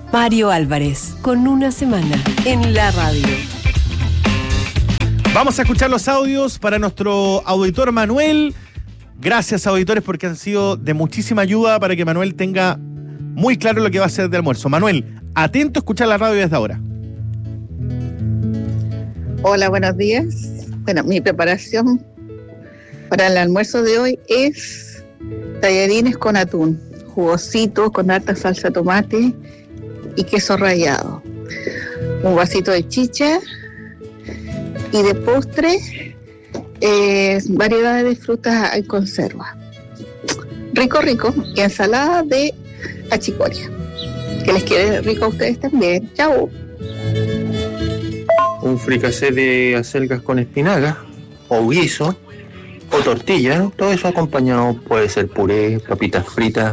Mario Álvarez, con una semana en la radio. Vamos a escuchar los audios para nuestro auditor Manuel. Gracias, auditores, porque han sido de muchísima ayuda para que Manuel tenga muy claro lo que va a hacer de almuerzo. Manuel, atento a escuchar la radio desde ahora. Hola, buenos días. Bueno, mi preparación para el almuerzo de hoy es tallarines con atún, jugositos con harta salsa de tomate y queso rallado. Un vasito de chicha y de postre variedades de frutas en conserva. Rico, rico. Y ensalada de achicoria. Que les quede rico a ustedes también. Chau. Un fricasé de acelgas con espinaca, o guiso, o tortilla, todo eso acompañado puede ser puré, papitas fritas.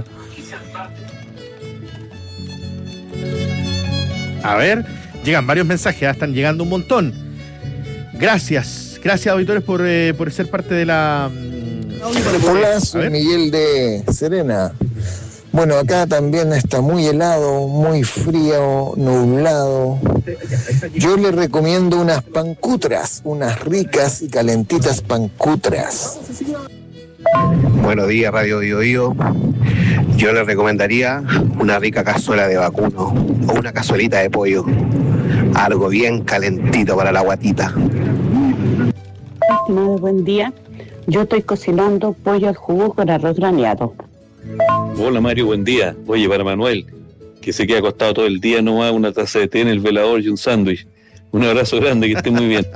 A ver, llegan varios mensajes, están llegando un montón. Gracias, auditores, por ser parte de la... Hola, soy Miguel de Serena. Bueno, acá también está muy helado, muy frío, nublado. Yo le recomiendo unas pancutras, unas ricas y calentitas pancutras. Buenos días, Radio Bio Bio. Yo les recomendaría una rica cazuela de vacuno o una cazuelita de pollo. Algo bien calentito para la guatita. Estimado, buen día. Yo estoy cocinando pollo al jugo con arroz graneado. Hola Mario, buen día. Oye, para Manuel, que se queda acostado todo el día, nomás una taza de té en el velador y un sándwich. Un abrazo grande, que esté muy bien.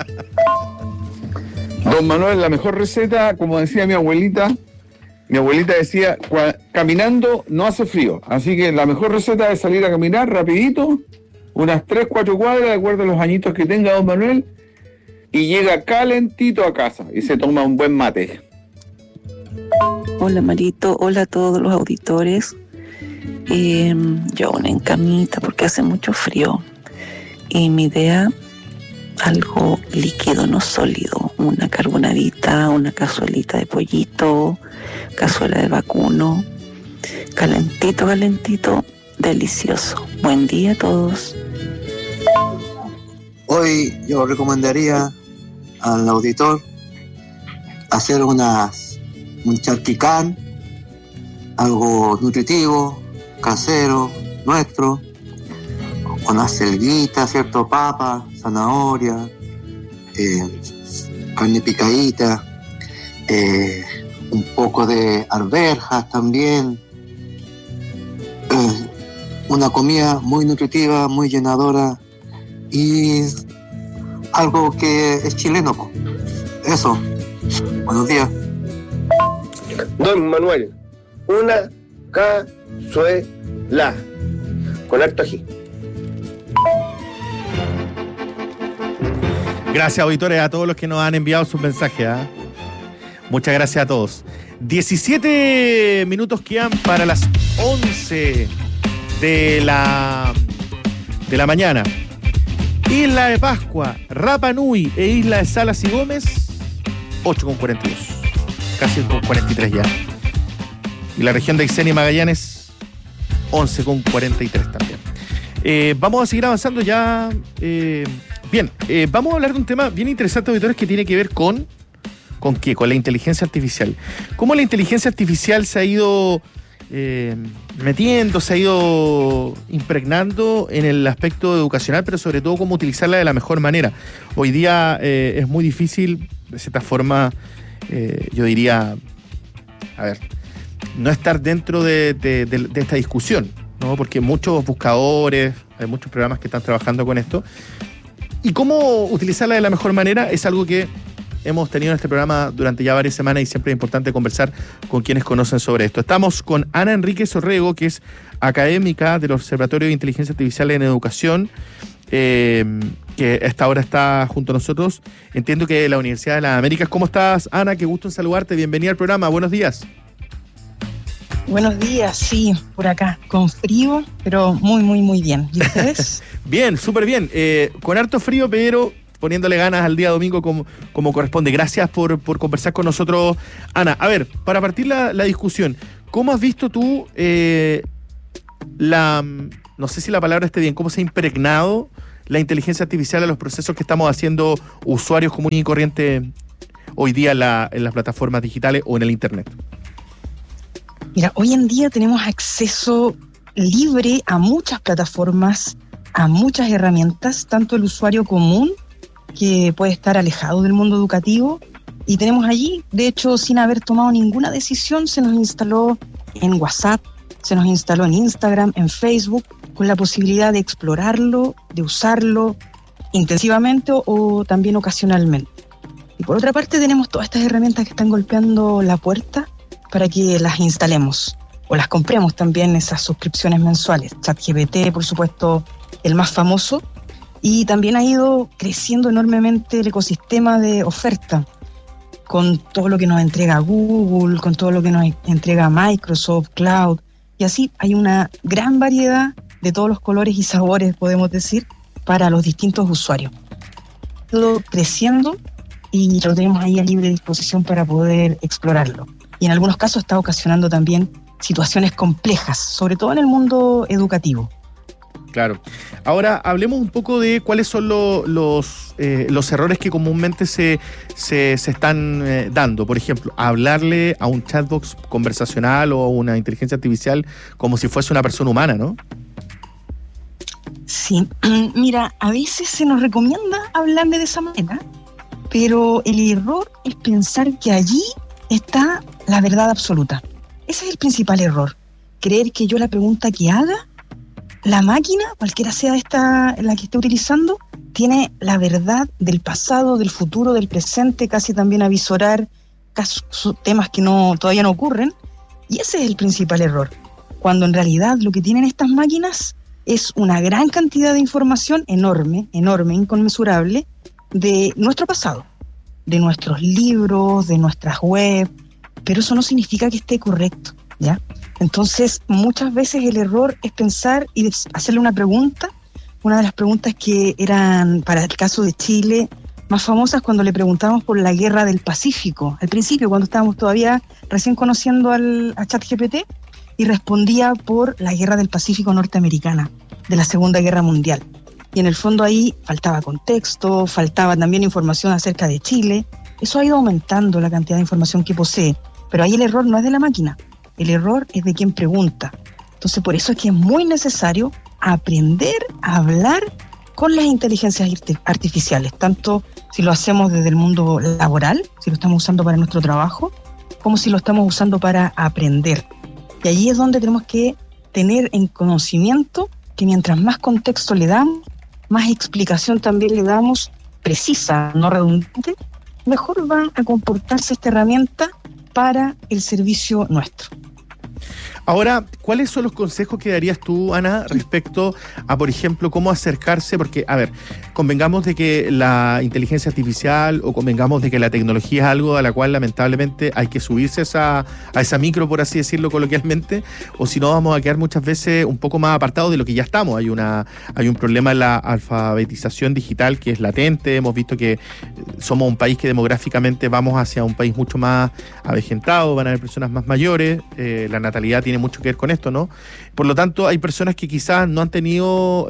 Don Manuel, la mejor receta, como decía mi abuelita decía, caminando no hace frío. Así que la mejor receta es salir a caminar rapidito, unas 3-4 cuadras, de acuerdo a los añitos que tenga don Manuel, y llega calentito a casa y se toma un buen mate. Hola Marito, hola a todos los auditores. Yo aún en camita porque hace mucho frío. Y mi idea, algo líquido, no sólido. Una carbonadita, una cazuelita de pollito, cazuela de vacuno. Calentito, delicioso. Buen día a todos. Hoy yo recomendaría al auditor hacer un charquicán, algo nutritivo, casero, nuestro, con acelguita, ¿cierto? Papa, zanahoria, carne picadita, un poco de arvejas también. Una comida muy nutritiva, muy llenadora y algo que es chileno, po. Eso. Buenos días. Don Manuel, una cazuela con harto ají. Gracias, auditores, a todos los que nos han enviado sus mensajes. Muchas gracias a todos. 17 minutos quedan para las 11 de la mañana. Isla de Pascua, Rapa Nui e Isla de Salas y Gómez, 8,42. Casi con 43 ya. Y la región de Aysén y Magallanes, 11,43 también. Vamos a seguir avanzando ya. Vamos a hablar de un tema bien interesante, auditores, que tiene que ver ¿con qué? Con la inteligencia artificial. Cómo la inteligencia artificial se ha ido metiendo, se ha ido impregnando en el aspecto educacional, pero sobre todo cómo utilizarla de la mejor manera. Hoy día es muy difícil, de cierta forma, yo diría, no estar dentro de esta discusión, ¿no? Porque muchos buscadores, hay muchos programas que están trabajando con esto. Y cómo utilizarla de la mejor manera es algo que hemos tenido en este programa durante ya varias semanas y siempre es importante conversar con quienes conocen sobre esto. Estamos con Ana Enríquez Orrego, que es académica del Observatorio de Inteligencia Artificial en Educación, que a esta hora está junto a nosotros. Entiendo que de la Universidad de las Américas. ¿Cómo estás, Ana? Qué gusto en saludarte. Bienvenida al programa. Buenos días. Buenos días, sí, por acá, con frío, pero muy, muy, muy bien. ¿Y ustedes? Bien, súper bien. Con harto frío, pero poniéndole ganas al día domingo como corresponde. Gracias por conversar con nosotros, Ana. A ver, para partir la discusión, ¿cómo has visto tú no sé si la palabra esté bien, cómo se ha impregnado la inteligencia artificial a los procesos que estamos haciendo usuarios comunes y corrientes hoy día en las plataformas digitales o en el Internet. Mira, hoy en día tenemos acceso libre a muchas plataformas, a muchas herramientas, tanto el usuario común, que puede estar alejado del mundo educativo, y tenemos allí, de hecho, sin haber tomado ninguna decisión, se nos instaló en WhatsApp, se nos instaló en Instagram, en Facebook, con la posibilidad de explorarlo, de usarlo intensivamente o también ocasionalmente. Y por otra parte tenemos todas estas herramientas que están golpeando la puerta para que las instalemos o las compremos también, esas suscripciones mensuales. ChatGPT, por supuesto, el más famoso, y también ha ido creciendo enormemente el ecosistema de oferta, con todo lo que nos entrega Google, con todo lo que nos entrega Microsoft, Cloud, y así hay una gran variedad de todos los colores y sabores, podemos decir, para los distintos usuarios. Todo creciendo y lo tenemos ahí a libre disposición para poder explorarlo. Y en algunos casos está ocasionando también situaciones complejas, sobre todo en el mundo educativo. Claro. Ahora hablemos un poco de cuáles son los errores que comúnmente se están dando. Por ejemplo, hablarle a un chatbot conversacional o a una inteligencia artificial como si fuese una persona humana, ¿no? Sí, mira, a veces se nos recomienda hablarle de esa manera, pero el error es pensar que allí está la verdad absoluta. Ese es el principal error, creer que yo la pregunta que haga, la máquina, cualquiera sea la que esté utilizando, tiene la verdad del pasado, del futuro, del presente, casi también avisorar temas que todavía no ocurren, y ese es el principal error, cuando en realidad lo que tienen estas máquinas es una gran cantidad de información enorme, inconmensurable, de nuestro pasado, de nuestros libros, de nuestras web, pero eso no significa que esté correcto, ¿ya? Entonces, muchas veces el error es pensar y hacerle una pregunta. Una de las preguntas que eran, para el caso de Chile, más famosas cuando le preguntamos por la guerra del Pacífico, al principio, cuando estábamos todavía recién conociendo a ChatGPT, y respondía por la guerra del Pacífico norteamericana, de la Segunda Guerra Mundial. Y en el fondo ahí faltaba contexto, faltaba también información acerca de Chile. Eso ha ido aumentando la cantidad de información que posee, pero ahí el error no es de la máquina, el error es de quien pregunta. Entonces por eso es que es muy necesario aprender a hablar con las inteligencias artificiales, tanto si lo hacemos desde el mundo laboral, si lo estamos usando para nuestro trabajo, como si lo estamos usando para aprender. Y allí es donde tenemos que tener en conocimiento que mientras más contexto le damos, más explicación también le damos, precisa, no redundante, mejor va a comportarse esta herramienta para el servicio nuestro. Ahora, ¿cuáles son los consejos que darías tú, Ana, respecto a, por ejemplo, cómo acercarse? Porque, a ver, convengamos de que la inteligencia artificial o convengamos de que la tecnología es algo a la cual lamentablemente hay que subirse a esa micro, por así decirlo coloquialmente, o si no vamos a quedar muchas veces un poco más apartados de lo que ya estamos. Hay un problema en la alfabetización digital que es latente. Hemos visto que somos un país que demográficamente vamos hacia un país mucho más avejentado, van a haber personas más mayores, la natalidad tiene mucho que ver con esto, ¿no? Por lo tanto, hay personas que quizás no han tenido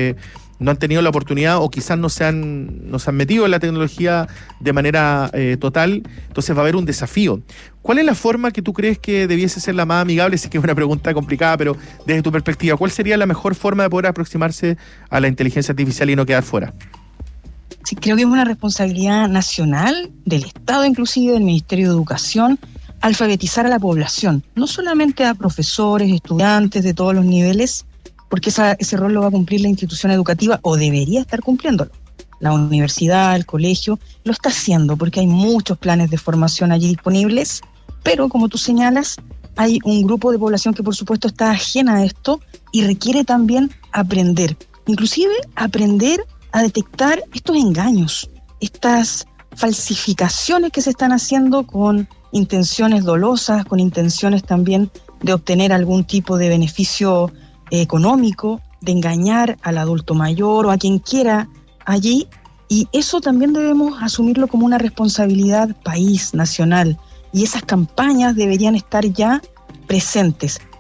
la oportunidad o quizás no se han metido en la tecnología de manera total, entonces va a haber un desafío. ¿Cuál es la forma que tú crees que debiese ser la más amigable? Sé que es una pregunta complicada, pero desde tu perspectiva, ¿cuál sería la mejor forma de poder aproximarse a la inteligencia artificial y no quedar fuera? Sí, creo que es una responsabilidad nacional, del Estado inclusive, del Ministerio de Educación, alfabetizar a la población, no solamente a profesores, estudiantes de todos los niveles, porque ese rol lo va a cumplir la institución educativa o debería estar cumpliéndolo. La universidad, el colegio, lo está haciendo porque hay muchos planes de formación allí disponibles, pero como tú señalas, hay un grupo de población que por supuesto está ajena a esto y requiere también aprender, inclusive aprender a detectar estos engaños, estas falsificaciones que se están haciendo con intenciones dolosas, con intenciones también de obtener algún tipo de beneficio económico, de engañar al adulto mayor o a quien quiera allí, y eso también debemos asumirlo como una responsabilidad país, nacional, y esas campañas deberían estar ya presentes.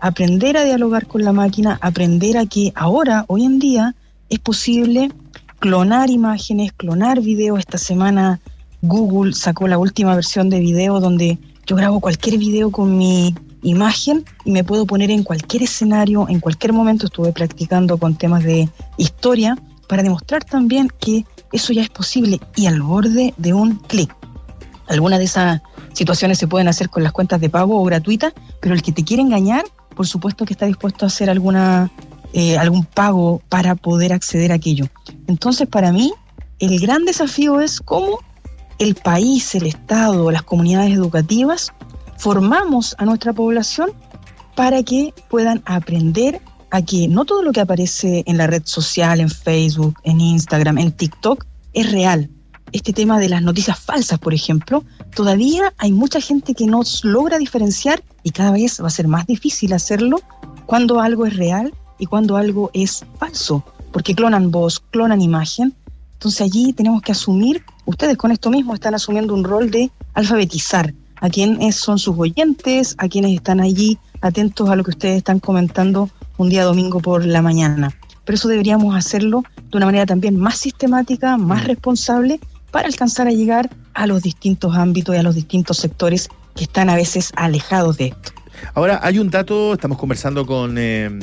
aprender a dialogar con la máquina, aprender a que ahora, hoy en día, es posible clonar imágenes, clonar videos. Esta semana Google sacó la última versión de video donde yo grabo cualquier video con mi imagen y me puedo poner en cualquier escenario, en cualquier momento. Estuve practicando con temas de historia para demostrar también que eso ya es posible y al borde de un clic. Algunas de esas situaciones se pueden hacer con las cuentas de pago o gratuitas, pero el que te quiere engañar, por supuesto que está dispuesto a hacer algún pago para poder acceder a aquello. Entonces, para mí, el gran desafío es cómo el país, el Estado, las comunidades educativas formamos a nuestra población para que puedan aprender a que no todo lo que aparece en la red social, en Facebook, en Instagram, en TikTok, es real. Este tema de las noticias falsas, por ejemplo, todavía hay mucha gente que no logra diferenciar y cada vez va a ser más difícil hacerlo cuando algo es real y cuando algo es falso, porque clonan voz, clonan imagen. Entonces allí tenemos que asumir, ustedes con esto mismo están asumiendo un rol de alfabetizar a quienes son sus oyentes, a quienes están allí atentos a lo que ustedes están comentando un día domingo por la mañana. Pero eso deberíamos hacerlo de una manera también más sistemática, más responsable, para alcanzar a llegar a los distintos ámbitos y a los distintos sectores que están a veces alejados de esto. Ahora, hay un dato, estamos conversando con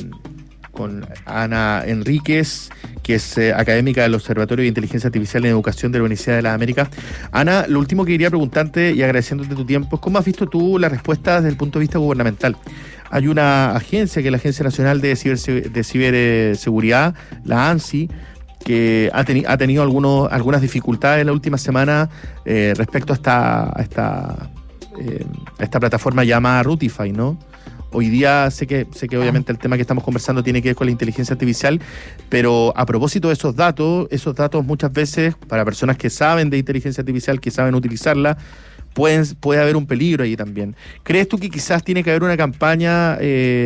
Ana Enríquez, que es académica del Observatorio de Inteligencia Artificial en Educación de la Universidad de las Américas. Ana, lo último que quería preguntarte y agradeciéndote tu tiempo es ¿cómo has visto tú la respuesta desde el punto de vista gubernamental? Hay una agencia, que es la Agencia Nacional de Ciberseguridad, la ANSI, que ha tenido algunas dificultades en la última semana respecto a esta plataforma llamada Rutify, ¿no? Hoy día sé que obviamente el tema que estamos conversando tiene que ver con la inteligencia artificial, pero a propósito de esos datos muchas veces, para personas que saben de inteligencia artificial, que saben utilizarla, puede haber un peligro ahí también. ¿Crees tú que quizás tiene que haber una campaña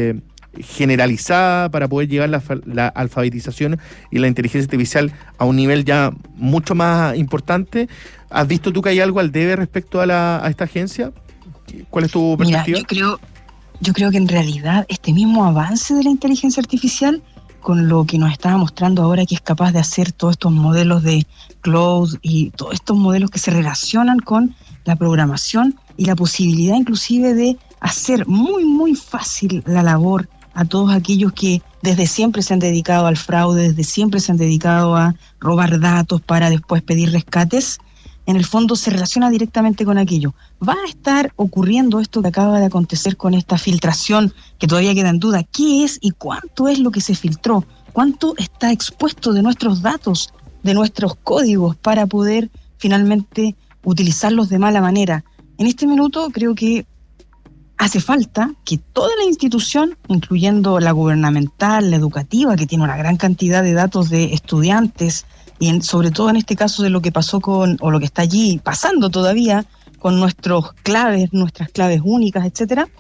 generalizada para poder llevar la alfabetización y la inteligencia artificial a un nivel ya mucho más importante? ¿Has visto tú que hay algo al debe respecto a esta agencia? ¿Cuál es tu perspectiva? Mira, yo creo que en realidad este mismo avance de la inteligencia artificial, con lo que nos estaba mostrando ahora que es capaz de hacer todos estos modelos de cloud y todos estos modelos que se relacionan con la programación y la posibilidad inclusive de hacer muy, muy fácil la labor a todos aquellos que desde siempre se han dedicado al fraude, desde siempre se han dedicado a robar datos para después pedir rescates, en el fondo se relaciona directamente con aquello. Va a estar ocurriendo esto que acaba de acontecer con esta filtración, que todavía queda en duda. ¿Qué es y cuánto es lo que se filtró? ¿Cuánto está expuesto de nuestros datos, de nuestros códigos, para poder finalmente utilizarlos de mala manera? En este minuto creo que hace falta que toda la institución, incluyendo la gubernamental, la educativa, que tiene una gran cantidad de datos de estudiantes, y sobre todo en este caso de lo que pasó o lo que está allí pasando todavía con nuestras claves únicas, etcétera,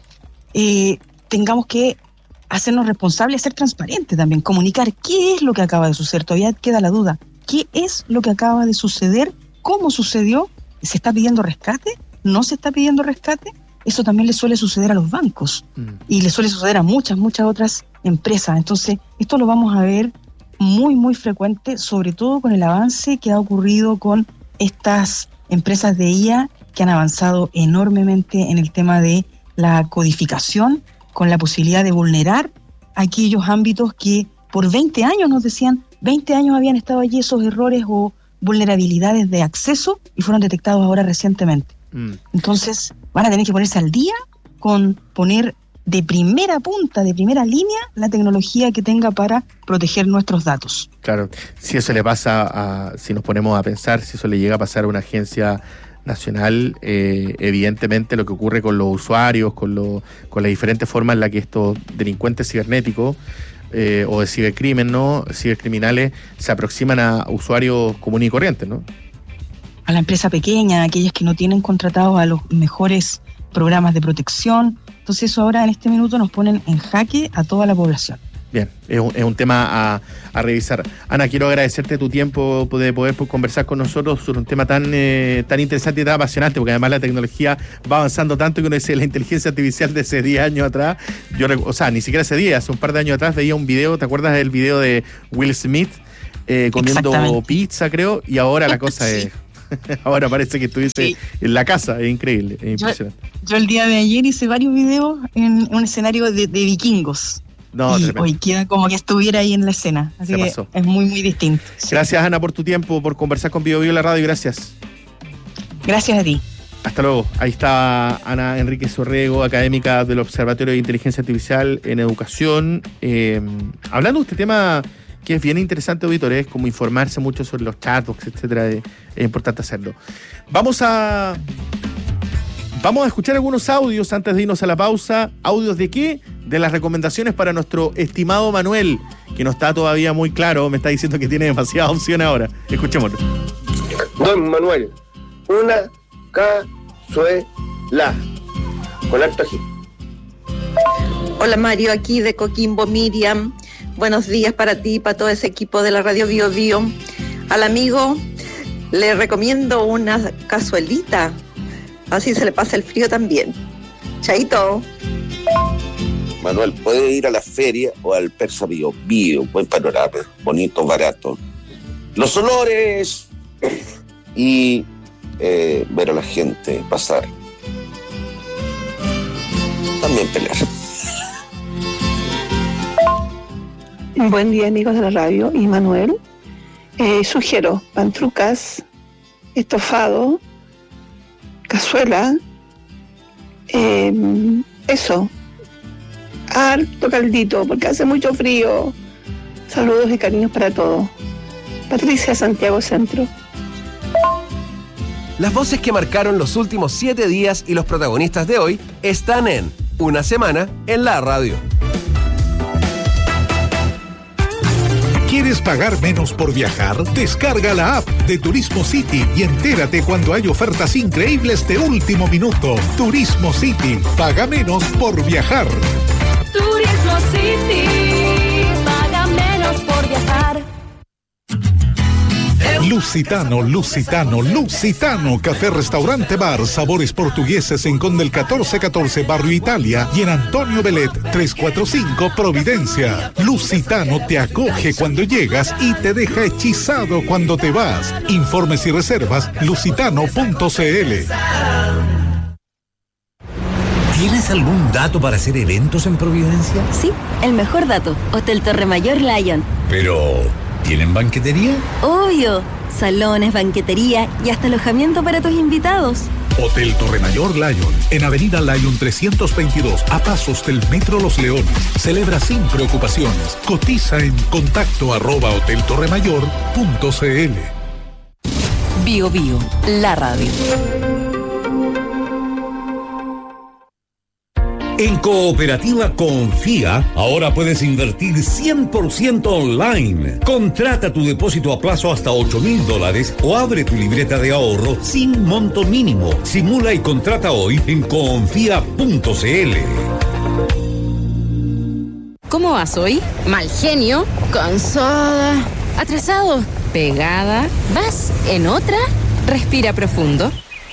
tengamos que hacernos responsables, ser transparentes también, comunicar qué es lo que acaba de suceder. Todavía queda la duda, ¿qué es lo que acaba de suceder? ¿Cómo sucedió? ¿Se está pidiendo rescate? ¿No se está pidiendo rescate? Eso también le suele suceder a los bancos y le suele suceder a muchas otras empresas. Entonces, esto lo vamos a ver muy, muy frecuente, sobre todo con el avance que ha ocurrido con estas empresas de IA que han avanzado enormemente en el tema de la codificación, con la posibilidad de vulnerar aquellos ámbitos que por 20 años nos decían, 20 años habían estado allí esos errores o vulnerabilidades de acceso y fueron detectados ahora recientemente. Entonces van a tener que ponerse al día con poner de primera punta, de primera línea, la tecnología que tenga para proteger nuestros datos. Claro, si eso le pasa si nos ponemos a pensar, si eso le llega a pasar a una agencia nacional, evidentemente lo que ocurre con los usuarios, con las diferentes formas en las que estos delincuentes cibernéticos o de cibercrimen, ¿no? Cibercriminales se aproximan a usuarios comunes y corrientes, ¿no? A la empresa pequeña, aquellas que no tienen contratados a los mejores programas de protección. Entonces eso ahora en este minuto nos ponen en jaque a toda la población. Bien, es un tema a revisar. Ana, quiero agradecerte tu tiempo de poder conversar con nosotros sobre un tema tan interesante y tan apasionante, porque además la tecnología va avanzando tanto que uno dice la inteligencia artificial de hace 10 años atrás. Ni siquiera hace 10, hace un par de años atrás veía un video, ¿te acuerdas del video de Will Smith comiendo pizza, creo? Y ahora la cosa es... Ahora parece que estuviste en la casa, es increíble, es impresionante. Yo el día de ayer hice varios videos en un escenario de vikingos. Y hoy queda como que estuviera ahí en la escena. Así que es muy, muy distinto. Gracias, Ana, por tu tiempo, por conversar con BioBio en la radio. Gracias. Gracias a ti. Hasta luego. Ahí está Ana Enríquez Orrego, académica del Observatorio de Inteligencia Artificial en Educación. Hablando de este tema que es bien interesante, auditores, como informarse mucho sobre los chatbots, etcétera. Es importante hacerlo. Vamos a escuchar algunos audios antes de irnos a la pausa. ¿Audios de qué? De las recomendaciones para nuestro estimado Manuel, que no está todavía muy claro, me está diciendo que tiene demasiadas opciones ahora. Escuchémoslo. Don Manuel, una cazuela con harto ají. Hola Mario, aquí de Coquimbo, Miriam. Buenos días para ti y para todo ese equipo de la radio BioBio. Al amigo le recomiendo una cazuelita, así se le pasa el frío también. Chaito. Manuel, puede ir a la feria o al Persa BioBio, buen panorama, bonito, barato. Los olores y ver a la gente pasar. También pelear. Buen día, amigos de la radio y Manuel. Sugiero pantrucas, estofado, cazuela, eso, harto caldito, porque hace mucho frío. Saludos y cariños para todos. Patricia, Santiago Centro. Las voces que marcaron los últimos 7 días y los protagonistas de hoy están en Una Semana en la Radio. ¿Quieres pagar menos por viajar? Descarga la app de Turismo City y entérate cuando hay ofertas increíbles de último minuto. Turismo City, paga menos por viajar. Turismo City, paga menos por viajar. Lusitano, Café Restaurante Bar, sabores portugueses en Conde el 1414, Barrio Italia, y en Antonio Belet 345, Providencia. Lusitano te acoge cuando llegas y te deja hechizado cuando te vas. Informes y reservas, lusitano.cl. ¿Tienes algún dato para hacer eventos en Providencia? Sí, el mejor dato, Hotel Torremayor Lion. Pero, ¿tienen banquetería? Obvio, salones, banquetería y hasta alojamiento para tus invitados. Hotel Torremayor Lion, en Avenida Lion 322, a pasos del Metro Los Leones. Celebra sin preocupaciones. Cotiza en contacto@hoteltorremayor.cl. BioBio, la radio. En Cooperativa Confía, ahora puedes invertir 100% online. Contrata tu depósito a plazo hasta $8,000 o abre tu libreta de ahorro sin monto mínimo. Simula y contrata hoy en confía.cl. ¿Cómo vas hoy? Mal genio, cansada, atrasado, pegada. ¿Vas en otra? Respira profundo.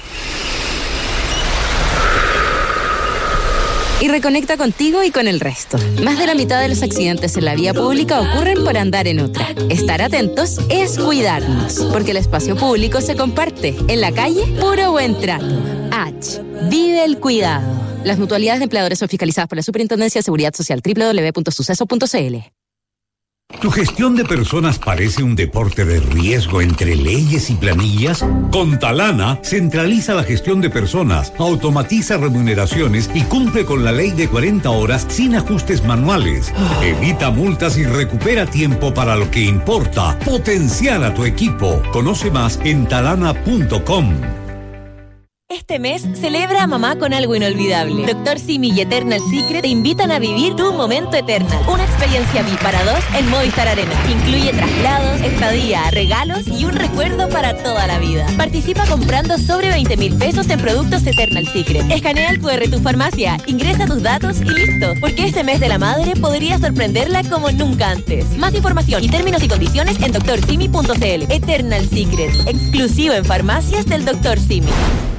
Y reconecta contigo y con el resto. Más de la mitad de los accidentes en la vía pública ocurren por andar en otra. Estar atentos es cuidarnos, porque el espacio público se comparte. En la calle, puro buen trato. H. Vive el cuidado. Las mutualidades de empleadores son fiscalizadas por la Superintendencia de Seguridad Social. www.suceso.cl. ¿Tu gestión de personas parece un deporte de riesgo entre leyes y planillas? Con Talana, centraliza la gestión de personas, automatiza remuneraciones y cumple con la ley de 40 horas sin ajustes manuales. Evita multas y recupera tiempo para lo que importa. Potenciar a tu equipo. Conoce más en talana.com. Este mes celebra a mamá con algo inolvidable. Dr. Simi y Eternal Secret te invitan a vivir tu momento Eternal. Una experiencia VIP para dos en Movistar Arena. Incluye traslados, estadía, regalos y un recuerdo para toda la vida. Participa comprando sobre 20.000 pesos en productos Eternal Secret. Escanea el QR tu farmacia, ingresa tus datos y listo. Porque este mes de la madre podría sorprenderla como nunca antes. Más información y términos y condiciones en drsimi.cl. Eternal Secret, exclusivo en farmacias del Dr. Simi.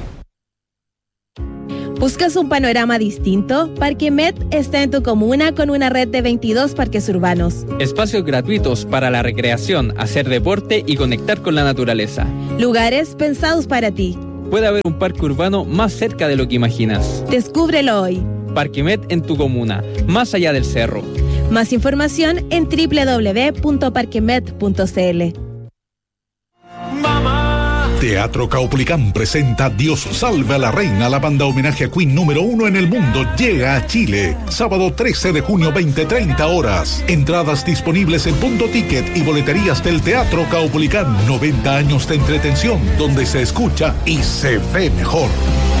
¿Buscas un panorama distinto? Parque Met está en tu comuna con una red de 22 parques urbanos. Espacios gratuitos para la recreación, hacer deporte y conectar con la naturaleza. Lugares pensados para ti. Puede haber un parque urbano más cerca de lo que imaginas. Descúbrelo hoy. Parque Met en tu comuna, más allá del cerro. Más información en www.parquemet.cl. Teatro Caupolicán presenta Dios salve a la reina. La banda homenaje a Queen número 1 en el mundo llega a Chile. Sábado 13 de junio, 20:30 horas. Entradas disponibles en Punto Ticket y boleterías del Teatro Caupolicán. 90 años de entretención donde se escucha y se ve mejor.